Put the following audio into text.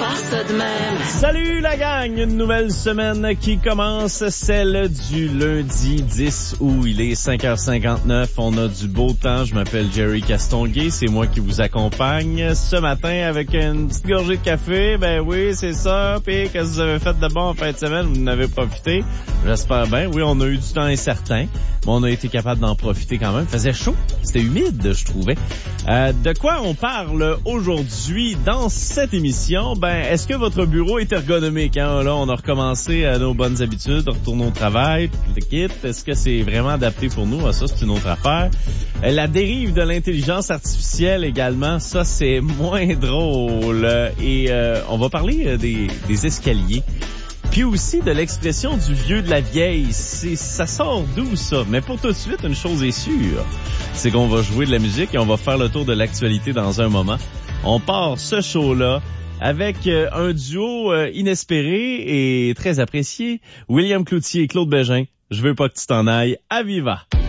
pas ça de même. Salut la gang! Une nouvelle semaine qui commence, celle du lundi 10 août. Il est 5h59, on a du beau temps. Je m'appelle Jerry Castonguay, c'est moi qui vous accompagne ce matin avec une petite gorgée de café. Ben oui, c'est ça. Puis qu'est-ce que vous avez fait de bon en fin de semaine? Vous n'avez profité? J'espère bien. Oui, on a eu du temps incertain, mais on a été capable d'en profiter quand même. Il faisait chaud, c'était humide, je trouvais. De quoi on parle aujourd'hui dans cette émission? Ben, est-ce que votre bureau est ergonomique? Hein? Là, on a recommencé à nos bonnes habitudes, retourner au travail, le kit. Est-ce que c'est vraiment adapté pour nous? Ah, ça, c'est une autre affaire. La dérive de l'intelligence artificielle également, ça, c'est moins drôle. Et on va parler des escaliers. Puis aussi de l'expression du vieux de la vieille. Ça sort d'où, ça? Mais pour tout de suite, une chose est sûre, c'est qu'on va jouer de la musique et on va faire le tour de l'actualité dans un moment. On part ce show-là avec un duo inespéré et très apprécié. William Cloutier et Claude Bégin. Je veux pas que tu t'en ailles. À viva!